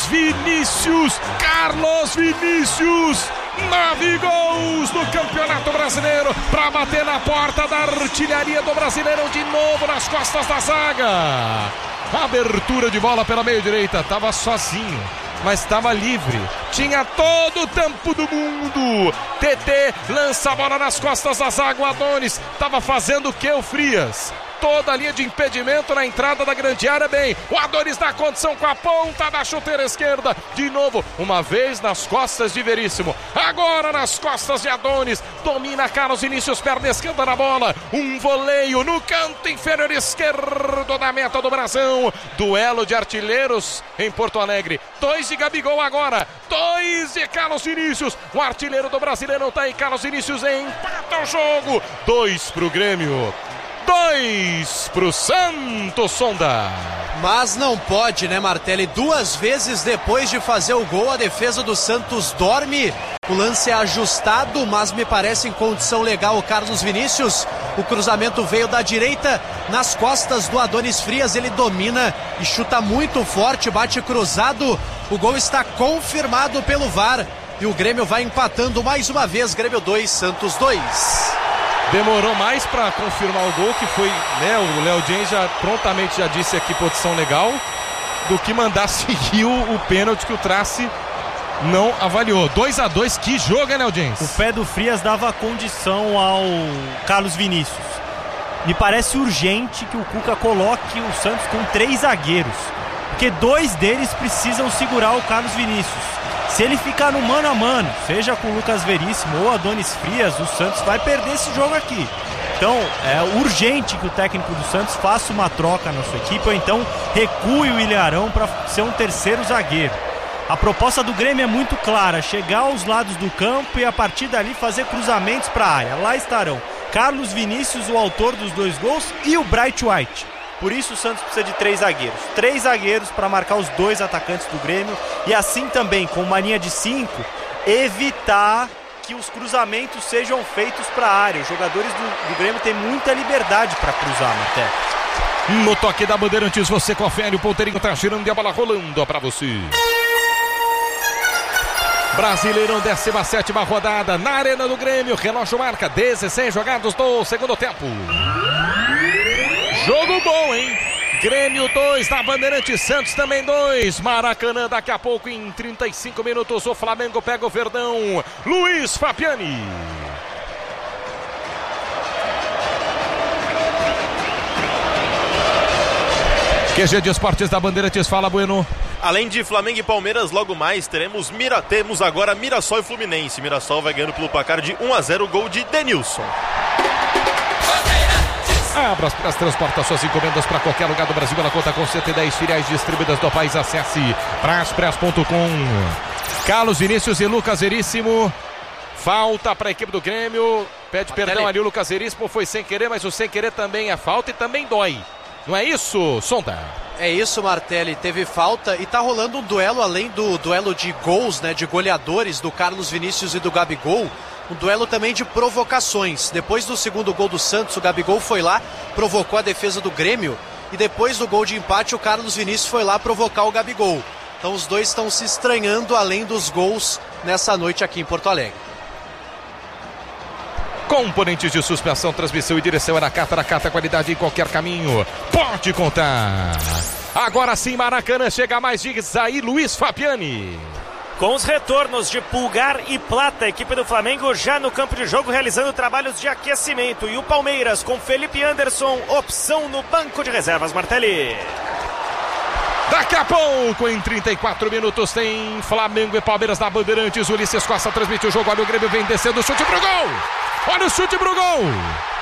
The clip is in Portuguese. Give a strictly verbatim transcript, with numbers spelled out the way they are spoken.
Vinícius, Carlos Vinícius, nove gols no Campeonato Brasileiro para bater na porta da artilharia do Brasileirão de novo nas costas da zaga. Abertura de bola pela meia direita, estava sozinho, mas estava livre, tinha todo o tempo do mundo. T T lança a bola nas costas da zaga, o Adonis estava fazendo o que, o Frias? Toda a linha de impedimento na entrada da grande área, bem, o Adonis dá condição com a ponta da chuteira esquerda, de novo, uma vez nas costas de Veríssimo, agora nas costas de Adonis, domina Carlos Vinícius, perna esquerda na bola, um voleio no canto inferior esquerdo da meta do Brasão, duelo de artilheiros em Porto Alegre, dois de Gabigol agora, dois de Carlos Vinícius, o artilheiro do Brasileirão tá aí, Carlos Vinícius empata o jogo, dois pro Grêmio. Dois pro Santos, Sonda. Mas não pode, né, Martelli? Duas vezes depois de fazer o gol, a defesa do Santos dorme. O lance é ajustado, mas me parece em condição legal o Carlos Vinícius. O cruzamento veio da direita, nas costas do Adonis Frias. Ele domina e chuta muito forte, bate cruzado. O gol está confirmado pelo V A R. E o Grêmio vai empatando mais uma vez. Grêmio dois, Santos dois. Demorou mais para confirmar o gol, que foi, né, o Léo James já prontamente já disse aqui, posição legal, do que mandar seguir o, o pênalti que o Trace não avaliou. dois a dois, que jogo, hein, Léo James? O pé do Frias dava condição ao Carlos Vinícius. Me parece urgente que o Cuca coloque o Santos com três zagueiros, porque dois deles precisam segurar o Carlos Vinícius. Se ele ficar no mano a mano, seja com o Lucas Veríssimo ou Adonis Frias, o Santos vai perder esse jogo aqui. Então é urgente que o técnico do Santos faça uma troca na sua equipe, ou então recue o Ilharão para ser um terceiro zagueiro. A proposta do Grêmio é muito clara: chegar aos lados do campo e a partir dali fazer cruzamentos para a área. Lá estarão Carlos Vinícius, o autor dos dois gols, e o Bright White. Por isso o Santos precisa de três zagueiros. Três zagueiros para marcar os dois atacantes do Grêmio. E assim também, com uma linha de cinco, evitar que os cruzamentos sejam feitos para a área. Os jogadores do, do Grêmio têm muita liberdade para cruzar, Marté. No toque da Bandeirantes, você confere, o ponteirinho tá girando e a bola rolando para você. Brasileirão, décima sétima rodada, na Arena do Grêmio. Relógio marca dezesseis jogados do segundo tempo. Jogo bom, hein? Grêmio dois, na Bandeirantes, Santos também dois. Maracanã, daqui a pouco, em trinta e cinco minutos, o Flamengo pega o Verdão. Luiz Fabiani. Q G de Esportes da Bandeirantes, fala, Bueno. Além de Flamengo e Palmeiras, logo mais teremos, Mira, temos agora Mirassol e Fluminense. Mirassol vai ganhando pelo placar de um a zero, gol de Denilson. A Braspress transporta suas encomendas para qualquer lugar do Brasil. Ela conta com cento e dez filiais distribuídas do país. Acesse braspress ponto com. Carlos Vinícius e Lucas Veríssimo. Falta para a equipe do Grêmio. Pede Martelli. Perdão ali o Lucas Veríssimo. Foi sem querer, mas o sem querer também é falta e também dói. Não é isso, Sonda? É isso, Martelli, teve falta e tá rolando um duelo, além do duelo de gols, né, de goleadores do Carlos Vinícius e do Gabigol, um duelo também de provocações. Depois do segundo gol do Santos, o Gabigol foi lá, provocou a defesa do Grêmio, e depois do gol de empate, o Carlos Vinícius foi lá provocar o Gabigol. Então os dois estão se estranhando além dos gols nessa noite aqui em Porto Alegre. Componentes de suspensão, transmissão e direção é na Cata, na Cata, qualidade em qualquer caminho. Pode contar. Agora sim, Maracanã, chega mais dias aí, Luiz Fabiani. Com os retornos de Pulgar e Plata, a equipe do Flamengo já no campo de jogo realizando trabalhos de aquecimento. E o Palmeiras com Felipe Anderson, opção no banco de reservas, Martelli. Daqui a pouco, em trinta e quatro minutos, tem Flamengo e Palmeiras na Bandeirantes. Ulisses Costa transmite o jogo. Olha o Grêmio, vem descendo, chute pro gol. Olha o chute pro gol.